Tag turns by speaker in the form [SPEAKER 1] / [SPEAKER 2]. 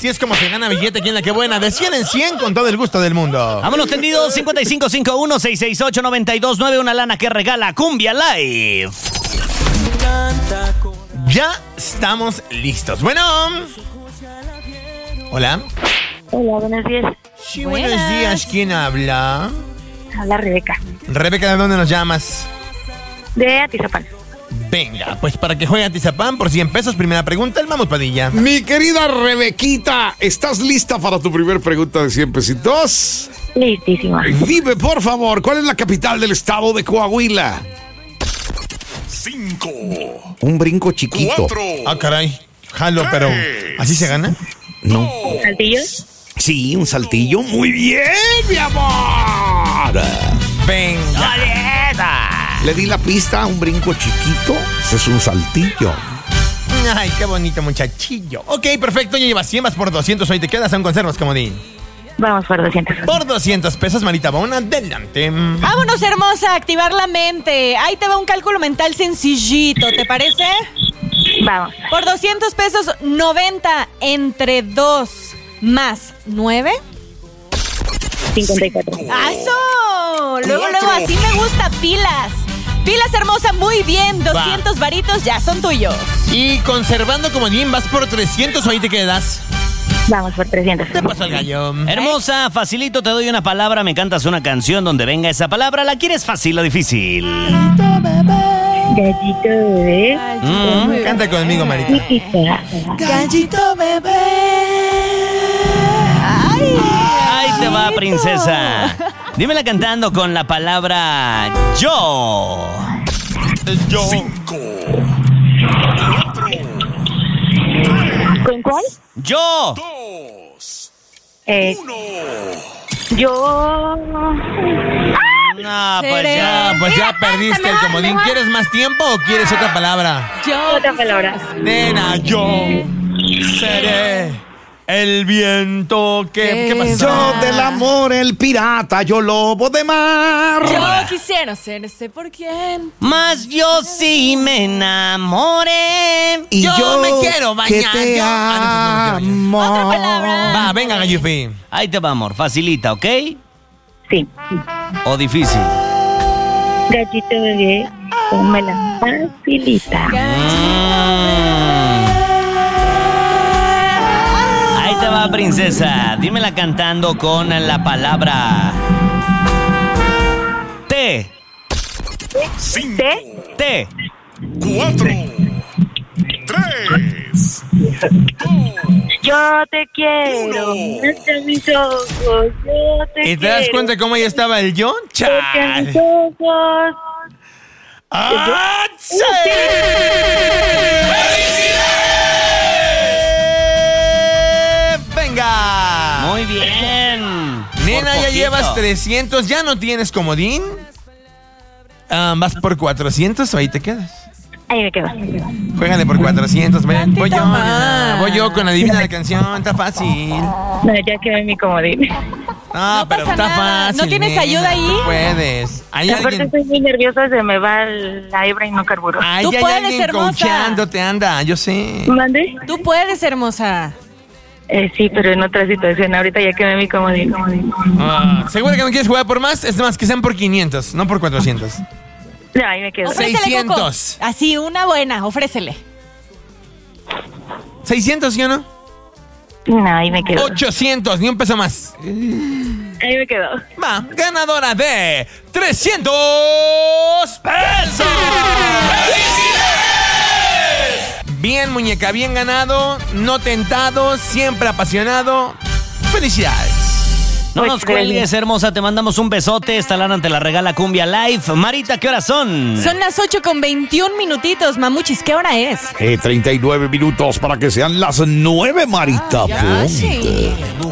[SPEAKER 1] Así es como se gana billete aquí en La Que Buena, de 100 en 100 con todo el gusto del mundo.
[SPEAKER 2] Vámonos tendidos, 5551-668-9291, una lana que regala Cumbia Live.
[SPEAKER 1] Ya estamos listos. Bueno. Hola.
[SPEAKER 3] Hola, buenos días.
[SPEAKER 1] Sí, buenos días. ¿Quién habla?
[SPEAKER 3] Habla Rebeca,
[SPEAKER 1] Rebeca, ¿de dónde nos llamas?
[SPEAKER 3] de Atizapán.
[SPEAKER 1] Venga, pues para que juegue Atizapán por 100 pesos, primera pregunta, el Mamut Padilla.
[SPEAKER 4] Mi querida Rebequita, ¿estás lista para tu primer pregunta de 100 pesitos?
[SPEAKER 3] Listísima.
[SPEAKER 4] Dime, por favor, ¿cuál es la capital del estado de Coahuila?
[SPEAKER 5] 5,
[SPEAKER 4] Un brinco chiquito.
[SPEAKER 5] 4,
[SPEAKER 1] Ah, caray. Jalo, pero ¿así se gana?
[SPEAKER 4] No.
[SPEAKER 3] ¿Saltillos?
[SPEAKER 4] Sí, un saltillo. Muy bien, mi amor.
[SPEAKER 1] Venga.
[SPEAKER 4] Le di la pista, un brinco chiquito. Ese es un saltillo.
[SPEAKER 1] Ay, qué bonito muchachillo. Ok, perfecto, ya llevas 100, vas por 200, hoy te quedas, aún conservas, comodín.
[SPEAKER 3] Vamos por 200.
[SPEAKER 1] Por 200 pesos, Marita Bona, adelante.
[SPEAKER 6] Vámonos, hermosa, a activar la mente. Ahí te va un cálculo mental sencillito, ¿te parece?
[SPEAKER 3] Vamos.
[SPEAKER 6] Por 200 pesos, 90 entre 2 más 9.
[SPEAKER 3] 54.
[SPEAKER 6] ¡Eso! Luego, así me gusta, pilas. Pilas, hermosa, muy bien. 200 varitos ya son tuyos.
[SPEAKER 1] Y conservando comodín, vas por 300, ahí te quedas.
[SPEAKER 3] Vamos por 300.
[SPEAKER 1] Te pasó el gallo.
[SPEAKER 2] Hermosa, facilito, te doy una palabra, me cantas una canción donde venga esa palabra. ¿La quieres fácil o difícil?
[SPEAKER 3] Gallito bebé.
[SPEAKER 1] Canta conmigo, Marita.
[SPEAKER 3] Chiquita.
[SPEAKER 6] Gallito bebé.
[SPEAKER 2] Ahí te va, princesa. Dímela cantando con la palabra yo.
[SPEAKER 1] Yo.
[SPEAKER 5] 5, 4,
[SPEAKER 3] ¿Con cuál?
[SPEAKER 2] Yo.
[SPEAKER 5] 2,
[SPEAKER 3] Eh,
[SPEAKER 5] 1.
[SPEAKER 3] yo.
[SPEAKER 2] No, pues
[SPEAKER 6] Seré.
[SPEAKER 2] ya.
[SPEAKER 1] Pues ya perdiste el comodín. ¿Quieres más tiempo o quieres otra palabra?
[SPEAKER 6] Yo.
[SPEAKER 3] Otra palabra.
[SPEAKER 1] Nena, yo seré el viento que... ¿Qué pasó?
[SPEAKER 4] Yo del amor, el pirata, yo lobo de mar.
[SPEAKER 6] Yo quisiera ser ese por quién.
[SPEAKER 2] Más yo sí me enamoré.
[SPEAKER 4] Y
[SPEAKER 1] Yo me quiero bañar,
[SPEAKER 4] que te
[SPEAKER 1] yo- Ah, no, no me quiero bañar.
[SPEAKER 6] Otra palabra.
[SPEAKER 1] Va, venga, Gallufi.
[SPEAKER 2] Ahí te va, amor. Facilita, ¿ok?
[SPEAKER 3] Sí.
[SPEAKER 2] ¿O difícil?
[SPEAKER 3] Gallito bebé. Pónmela facilita.
[SPEAKER 2] Ahí te va, princesa. Dímela cantando con la palabra T.
[SPEAKER 5] 5,
[SPEAKER 2] T.
[SPEAKER 5] 4, 3, 2.
[SPEAKER 3] Yo te quiero. Hasta mis ojos. Yo te
[SPEAKER 1] ¿Y te das
[SPEAKER 3] quiero.
[SPEAKER 1] cuenta cómo ahí estaba el John?
[SPEAKER 3] Porque a mis
[SPEAKER 1] ¡Chale!
[SPEAKER 3] ojos.
[SPEAKER 1] ¡Ah, sí! ¡Venga!
[SPEAKER 2] Muy bien.
[SPEAKER 1] Nena,
[SPEAKER 2] Por
[SPEAKER 1] ya
[SPEAKER 2] poquito.
[SPEAKER 1] llevas 300, ¿ya no tienes comodín? Vas por 400 o ahí te quedas.
[SPEAKER 3] Ahí me quedo.
[SPEAKER 1] Juégale por 400, ven. Voy yo,
[SPEAKER 6] Tantito
[SPEAKER 1] nena.
[SPEAKER 6] más.
[SPEAKER 1] Voy yo con adivina la canción, está fácil.
[SPEAKER 3] No, ya quedé mi comodín.
[SPEAKER 1] No, pero
[SPEAKER 6] pasa
[SPEAKER 1] está
[SPEAKER 6] nada.
[SPEAKER 1] fácil.
[SPEAKER 6] ¿No tienes
[SPEAKER 1] nena,
[SPEAKER 6] ayuda ahí?
[SPEAKER 1] tú puedes. Hay
[SPEAKER 3] Aparte
[SPEAKER 1] alguien,
[SPEAKER 3] estoy muy nerviosa, se me va la hebra y no carburo.
[SPEAKER 1] hay
[SPEAKER 6] Tú puedes,
[SPEAKER 1] alguien
[SPEAKER 6] hermosa.
[SPEAKER 1] coachándote, anda, yo sé.
[SPEAKER 3] ¿Mande?
[SPEAKER 6] Tú puedes, hermosa.
[SPEAKER 3] Sí, pero en otra situación. Ahorita ya quedé mi comodín.
[SPEAKER 1] ¿Seguro que no quieres jugar por más? Es más, que sean por 500, no por 400.
[SPEAKER 3] No, ahí me quedo.
[SPEAKER 6] Ofrécele,
[SPEAKER 1] 600.
[SPEAKER 6] Coco. Así, una buena, ofrécele.
[SPEAKER 1] 600, ¿sí o no?
[SPEAKER 3] No, ahí me quedo.
[SPEAKER 1] 800, ni un peso más.
[SPEAKER 3] Ahí me quedo.
[SPEAKER 1] Va, ganadora de 300 pesos. Bien, muñeca, bien ganado, no tentado, siempre apasionado. Felicidades.
[SPEAKER 2] No nos cuelgues, hermosa. Te mandamos un besote. Esta lana te la regala Cumbia Live. Marita, ¿qué horas son?
[SPEAKER 6] Son las 8:21 minutitos, mamuchis. ¿Qué hora es?
[SPEAKER 4] 39 minutos para que sean las 9, Marita.
[SPEAKER 6] Ya, sí.